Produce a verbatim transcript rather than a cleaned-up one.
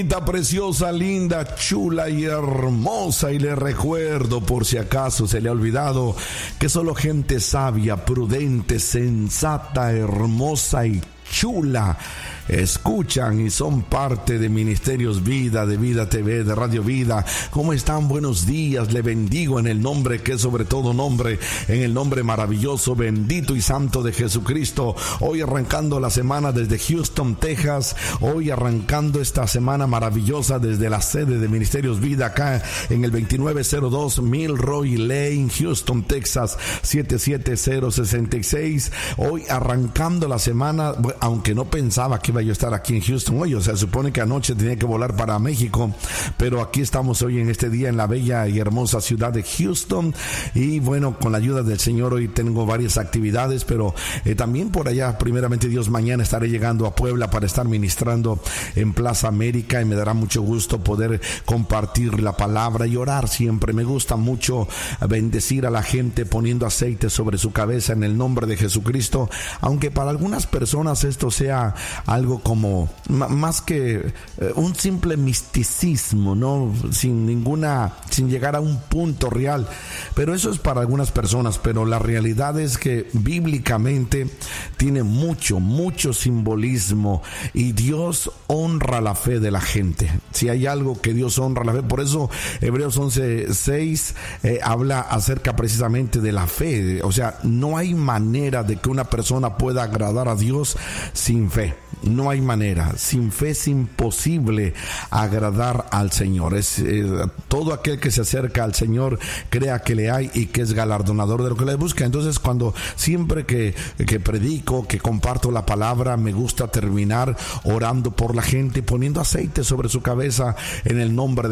Preciosa, linda, chula y hermosa. Y le recuerdo, por si acaso se le ha olvidado, que solo gente sabia, prudente, sensata, hermosa y chula escuchan y son parte de Ministerios Vida, de Vida T V, de Radio Vida. ¿Cómo están? Buenos días, le bendigo en el nombre que es sobre todo nombre, en el nombre maravilloso, bendito y santo de Jesucristo. Hoy arrancando la semana desde Houston, Texas. Hoy arrancando esta semana maravillosa desde la sede de Ministerios Vida acá en el veintinueve cero dos Milroy Lane, Houston, Texas siete siete cero seis seis. Hoy arrancando la semana, aunque no pensaba que iba yo a estar aquí en Houston hoy, o sea, supone que anoche tenía que volar para México, pero aquí estamos hoy en este día en la bella y hermosa ciudad de Houston. Y bueno, con la ayuda del Señor hoy tengo varias actividades, pero eh, también por allá, primeramente Dios, mañana estaré llegando a Puebla para estar ministrando en Plaza América, y me dará mucho gusto poder compartir la palabra y orar siempre. Me gusta mucho bendecir a la gente poniendo aceite sobre su cabeza en el nombre de Jesucristo, aunque para algunas personas esto sea algo como m- más que eh, un simple misticismo, no, sin ninguna, sin llegar a un punto real, pero eso es para algunas personas. Pero la realidad es que bíblicamente tiene mucho, mucho simbolismo, y Dios honra la fe de la gente. Si hay algo que Dios honra la fe, por eso Hebreos once seis eh, habla acerca precisamente de la fe. O sea, no hay manera de que una persona pueda agradar a Dios sin fe. No hay manera. Sin fe es imposible agradar al Señor. Es eh, todo aquel que se acerca al Señor crea que le hay y que es galardonador de lo que le busca. Entonces, cuando siempre que, que predico, que comparto la palabra, me gusta terminar orando por la gente, poniendo aceite sobre su cabeza en el nombre de